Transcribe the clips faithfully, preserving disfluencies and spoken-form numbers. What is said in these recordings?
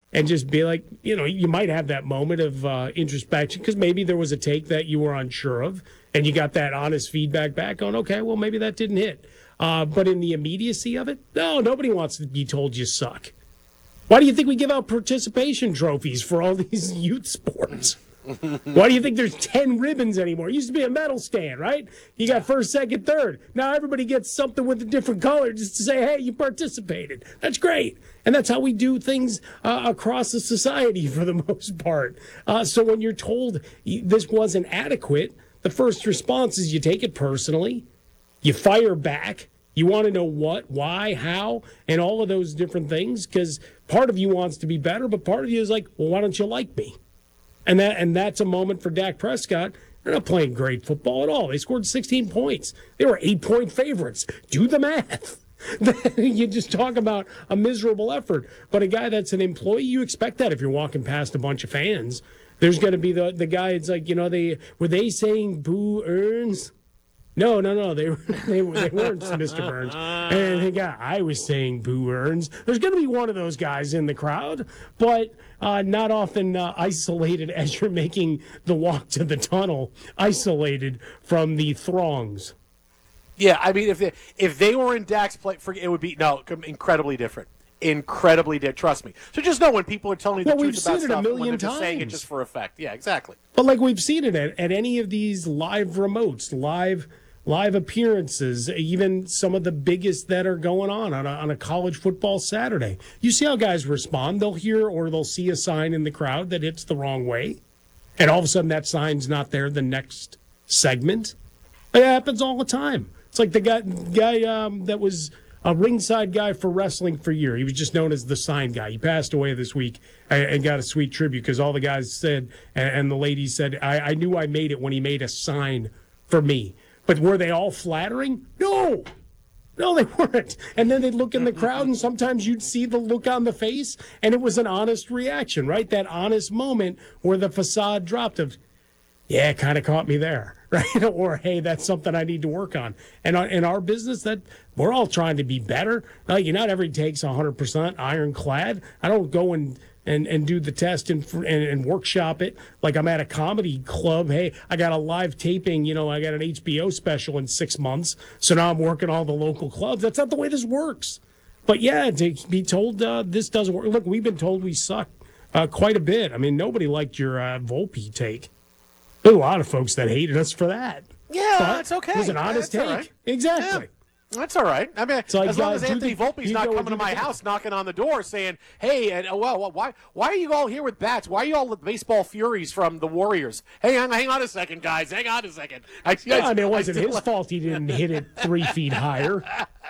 and just be like, you know, you might have that moment of uh, introspection because maybe there was a take that you were unsure of, and you got that honest feedback back on, okay, well, maybe that didn't hit. Uh, but in the immediacy of it, no, nobody wants to be told you suck. Why do you think we give out participation trophies for all these youth sports? Why do you think there's ten ribbons anymore? It used to be a medal stand, right? You got first, second, third. Now everybody gets something with a different color just to say, hey, you participated. That's great. And that's how we do things uh, across the society for the most part. Uh, so when you're told this wasn't adequate, the first response is you take it personally. You fire back. You want to know what, why, how, and all of those different things because part of you wants to be better, but part of you is like, well, why don't you like me? And that and that's a moment for Dak Prescott. They're not playing great football at all. They scored sixteen points. They were eight-point favorites. Do the math. You just talk about a miserable effort. But a guy that's an employee, you expect that if you're walking past a bunch of fans. There's going to be the, the guy, it's like, you know, they were they saying boo earns? No, no, no, they, they, they weren't, Mister Burns. And the guy, I was saying boo earns. There's going to be one of those guys in the crowd, but uh, not often uh, isolated as you're making the walk to the tunnel, isolated from the throngs. Yeah, I mean, if they, if they were in Dak's play, it would be, no, incredibly different. Incredibly different, trust me. So just know when people are telling you well, the we've truth about seen stuff, it a million when they're just times. saying it just for effect. Yeah, exactly. But like we've seen it at, at any of these live remotes, live live appearances, even some of the biggest that are going on on a, on a college football Saturday. You see how guys respond. They'll hear or they'll see a sign in the crowd that hits the wrong way, and all of a sudden that sign's not there the next segment. It happens all the time. It's like the guy, guy um, that was a ringside guy for wrestling for a year. He was just known as the sign guy. He passed away this week and, and got a sweet tribute because all the guys said, and, and the ladies said, I, I knew I made it when he made a sign for me. But were they all flattering? No. No, they weren't. And then they'd look in the crowd, and sometimes you'd see the look on the face, and it was an honest reaction, right? That honest moment where the facade dropped of, yeah, it kind of caught me there, right? Or, hey, that's something I need to work on. And in our business, that we're all trying to be better. Like, not every take's one hundred percent ironclad. I don't go and and, and do the test and, and and workshop it like I'm at a comedy club. Hey, I got a live taping, you know, I got an H B O special in six months, so now I'm working all the local clubs. That's not the way this works. But, yeah, to be told uh, this doesn't work. Look, we've been told we suck uh, quite a bit. I mean, nobody liked your uh, Volpe take. There were a lot of folks that hated us for that. Yeah, but that's okay. It was an honest that's take. Right. Exactly. Yeah. That's all right. I mean, like, as long uh, as Anthony the, Volpe's not coming to my house knocking on the door saying, hey, and, oh, well, why why are you all here with bats? Why are you all the baseball furies from the Warriors? Hey, hang, hang on a second, guys. Hang on a second. I, yeah, I, and it wasn't I his fault he didn't hit it three feet higher.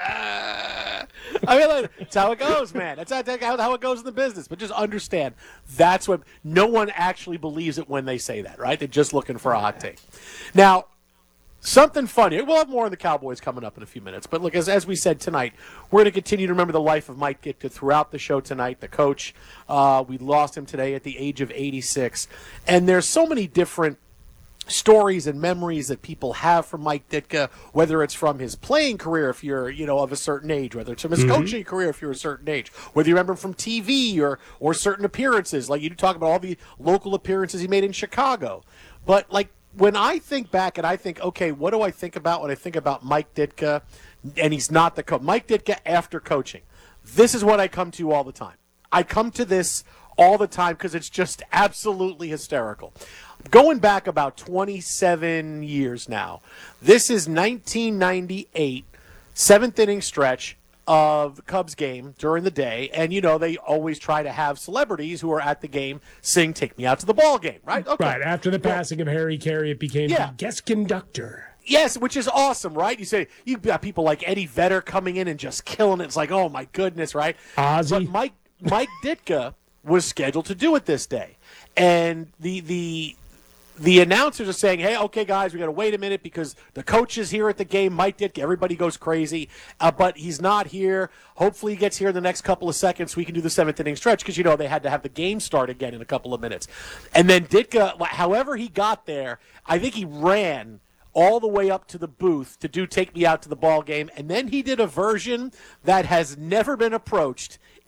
I mean, that's how it goes, man. That's how, how it goes in the business. But just understand, that's what no one actually believes it when they say that, right? They're just looking for a hot take. Now, something funny. We'll have more on the Cowboys coming up in a few minutes. But look, as, as we said tonight, we're going to continue to remember the life of Mike Ditka throughout the show tonight, the coach. Uh, we lost him today at the age of eighty-six. And there's so many different stories and memories that people have from Mike Ditka, whether it's from his playing career if you're, you know, of a certain age, whether it's from his mm-hmm. coaching career if you're a certain age, whether you remember him from T V or or certain appearances, like you talk about all the local appearances he made in Chicago. But like when I think back and I think, okay, what do I think about when I think about Mike Ditka, and he's not the coach, Mike Ditka after coaching, this is what I come to all the time. I come to this all the time because it's just absolutely hysterical. Going back about twenty-seven years now, this is nineteen ninety-eight, seventh inning stretch of the Cubs game during the day, and you know they always try to have celebrities who are at the game sing "Take Me Out to the Ball Game," right? Okay. Right after the passing well, of Harry Carey, it became yeah. the guest conductor. Yes, which is awesome, right? You say you've got people like Eddie Vedder coming in and just killing it. It's like, oh my goodness, right? Ozzy. But Mike Mike Ditka was scheduled to do it this day, and the the. The announcers are saying, hey, okay, guys, we got to wait a minute because the coach is here at the game. Mike Ditka, everybody goes crazy, uh, but he's not here. Hopefully he gets here in the next couple of seconds so we can do the seventh inning stretch because, you know, they had to have the game start again in a couple of minutes. And then Ditka, however he got there, I think he ran all the way up to the booth to do Take Me Out to the Ball Game, and then he did a version that has never been approached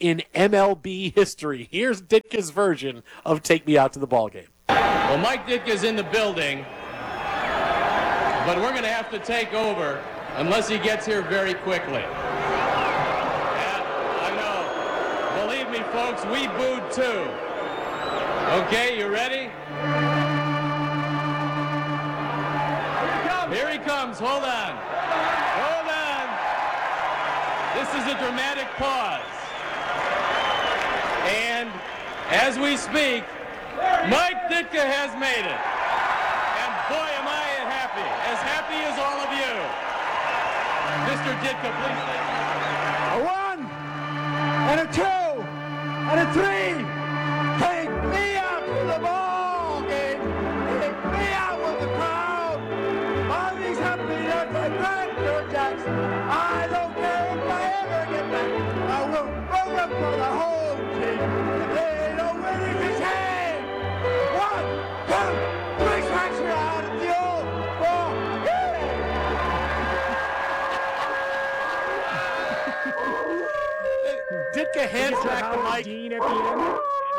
in M L B history. Here's Ditka's version of Take Me Out to the Ball Game. Well, Mike Ditka's in the building, but we're going to have to take over unless he gets here very quickly. Yeah, I know. Believe me, folks, we booed too. Okay, you ready? Here he comes. Hold on. Hold on. This is a dramatic pause. And as we speak, Mike Ditka has made it. And boy, am I happy. As happy as all of you. Mister Ditka, please stand. A one, and a two, and a three. Take me out to the ball game. Take me out with the crowd. All these happy nuts like Brandon Jackson. I don't care if I ever get back. I will roll up for the whole team. If they don't win it, it's hey. One, two, three strikes are out of the old ball game. Ditka hands back the mic. Dean at the end.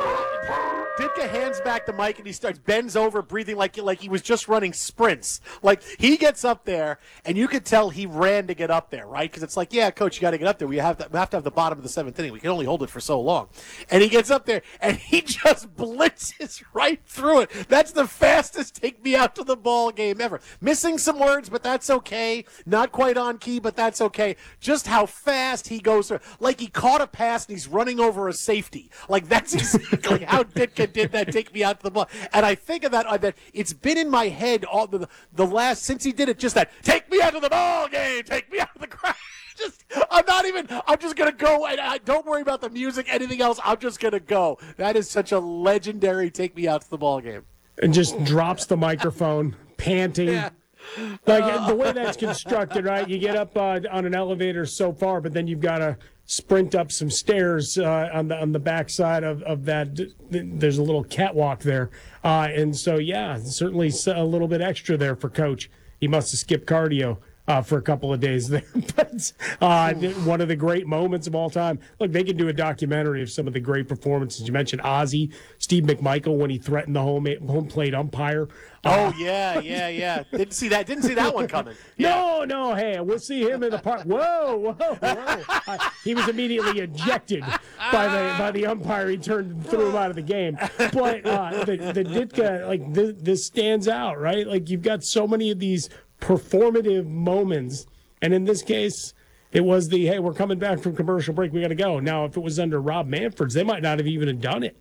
Ditka hands back the mic and he starts bends over, breathing like like he was just running sprints. Like he gets up there, and you could tell he ran to get up there, right? Because it's like, yeah, coach, you got to get up there. We have to we have to have the bottom of the seventh inning. We can only hold it for so long. And he gets up there and he just blitzes right through it. That's the fastest take me out to the ball game ever. Missing some words, but that's okay. Not quite on key, but that's okay. Just how fast he goes through. Like he caught a pass and he's running over a safety. Like that's exactly how Ditka did that take me out to the ball. And I think of that, uh, that it's been in my head all the, the last, since he did it, just that, take me out to the ball game, take me out of the crowd. Just, I'm not even, I'm just going to go, and I don't worry about the music, anything else, I'm just going to go. That is such a legendary take me out to the ball game. And just drops the microphone, panting. Yeah. Like uh, the way that's constructed, right? You get up uh, on an elevator so far, but then you've got to sprint up some stairs uh, on the on the backside of of that. There's a little catwalk there, uh, and so yeah, certainly a little bit extra there for Coach. He must have skipped cardio uh, for a couple of days there, but uh, one of the great moments of all time. Look, they could do a documentary of some of the great performances. You mentioned Ozzie, Steve McMichael when he threatened the home home plate umpire. Oh yeah, yeah, yeah. Didn't see that. Didn't see that one coming. Yeah. No, no. Hey, we'll see him in the park. Whoa, whoa, whoa. Uh, he was immediately ejected by the by the umpire. He turned and threw him out of the game. But uh, the the Ditka, like this, this stands out, right? Like you've got so many of these performative moments, and in this case, it was the hey, we're coming back from commercial break. We got to go. Now, if it was under Rob Manfred's, they might not have even have done it.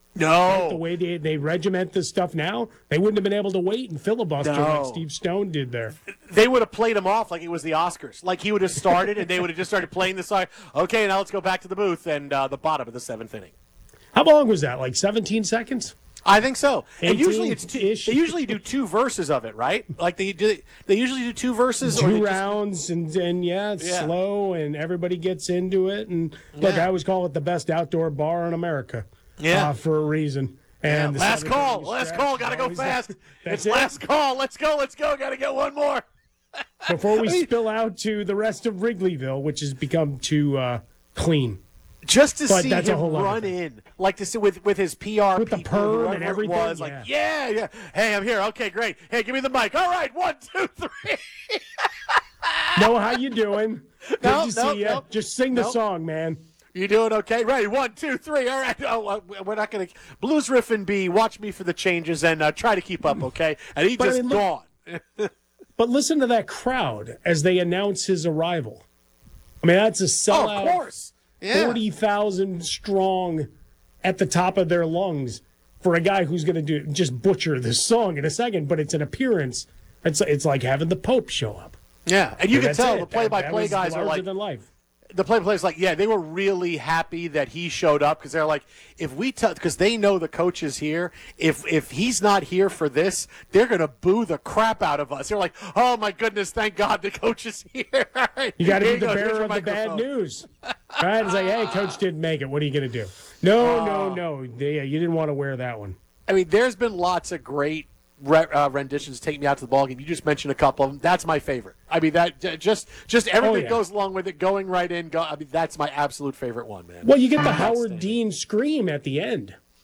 No. The way they, they regiment this stuff now, they wouldn't have been able to wait and filibuster No. like Steve Stone did there. They would have played him off like it was the Oscars. Like he would have started and they would have just started playing the song. Okay, now let's go back to the booth and uh, the bottom of the seventh inning. How long was that? Like seventeen seconds? I think so. And usually it's two, eighteen-ish. they usually do two verses of it, right? Like they do. They usually do two verses. or they Two just- rounds, and, and yeah, it's Yeah. slow, and everybody gets into it. And look, Yeah. I always call it the best outdoor bar in America Yeah. uh, for a reason. Yeah, And the last seventh call. inning Last stretch call. is Got to go always fast. that. That's It's it. last call. Let's go. Let's go. Got to get one more. Before we I mean- spill out to the rest of Wrigleyville, which has become too uh, clean. Just to But see that's a him whole other run thing. in, like to see with with his P R With the people, perm whoever and it everything, was, like yeah, yeah. Hey, I'm here. Okay, great. Hey, give me the mic. All right, one, two, three. Noah, how you doing? Good No, to no, see you. no. Just sing the No. song, man. You doing okay? Ready? One, two, three. All right. Oh, uh, we're not going to. Blues riff and B. Watch me for the changes and uh, try to keep up, okay? And he But I just mean, look- gone. But listen to that crowd as they announce his arrival. I mean, that's a Oh, sellout. of course. Yeah. forty thousand strong at the top of their lungs for a guy who's going to do just butcher this song in a second, but it's an appearance. It's it's like having the Pope show up. Yeah, and you can That's tell it. the play-by-play That- that was guys are larger like, than life. the play-by-play is like, yeah, they were really happy that he showed up because they're like, if we tell, because they know the coach is here. If if he's not here for this, they're gonna boo the crap out of us. They're like, oh my goodness, thank God the coach is here. All right, You got to here be the go. Here's bearer your of the bad microphone. news. Right? It's like, hey, coach didn't make it. What are you going to do? No, Oh. no, no. Yeah, you didn't want to wear that one. I mean, there's been lots of great re- uh, renditions, "Take Me Out to the Ball Game." You just mentioned a couple of them. That's my favorite. I mean, that j- just just everything Oh, yeah. that goes along with it, going right in. Go, I mean, that's my absolute favorite one, man. Well, you get the Howard Dean scream at the end.